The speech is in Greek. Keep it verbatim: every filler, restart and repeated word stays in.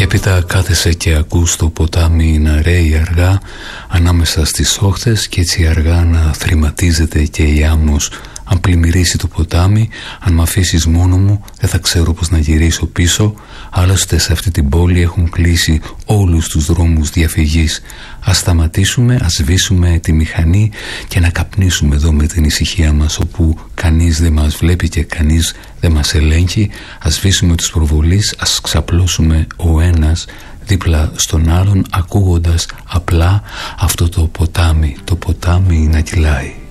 Έπειτα κάθεσαι και ακούς το ποτάμι να ρέει αργά ανάμεσα στις όχθες και έτσι αργά να θρηματίζεται και η άμμος. Αν πλημμυρίσει το ποτάμι, αν μ' αφήσεις μόνο μου, δεν θα ξέρω πως να γυρίσω πίσω. Άλλωστε σε αυτή την πόλη έχουν κλείσει όλους τους δρόμους διαφυγής. Ας σταματήσουμε, ας σβήσουμε τη μηχανή και να καπνίσουμε εδώ με την ησυχία μας, όπου κανείς δεν μας βλέπει και κανείς δεν μας ελέγχει. Ας σβήσουμε τους προβολείς, ας ξαπλώσουμε ο ένας δίπλα στον άλλον, ακούγοντας απλά αυτό το ποτάμι, το ποτάμι να κυλάει.